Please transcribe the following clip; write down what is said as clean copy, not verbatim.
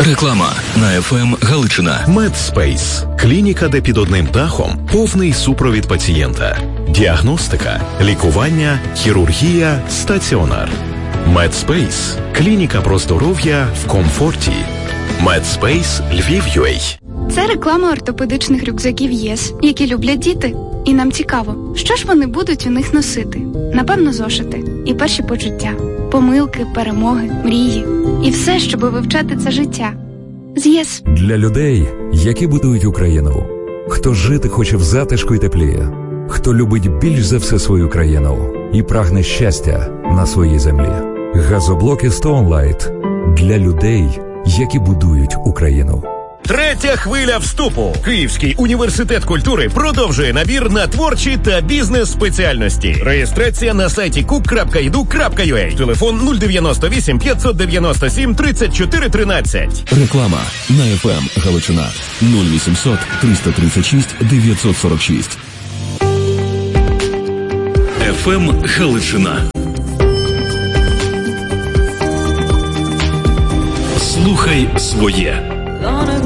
Реклама на ФМ Галичина. Медспейс – клініка, де під одним дахом повний супровід пацієнта. Діагностика, лікування, хірургія, стаціонар. Медспейс – клініка про здоров'я в комфорті. Медспейс Львів.UA. Це реклама ортопедичних рюкзаків ЄС, які люблять діти. І нам цікаво, що ж вони будуть у них носити. Напевно, зошити. І перші почуття. Помилки, перемоги, мрії. І все, щоб вивчати це життя. З ЄС. Для людей, які будують Україну. Хто жити хоче в затишку й теплі. Хто любить більш за все свою країну. І прагне щастя на своїй землі. Газоблоки Stoneline. Для людей, які будують Україну. Третя хвиля вступу. Київський університет культури продовжує набір на творчі та бізнес-спеціальності. Реєстрація на сайті cook.edu.ua. Телефон 098 597 34 13. Реклама на ФМ Галичина. 0800 336 946. ФМ Галичина. Слухай своє.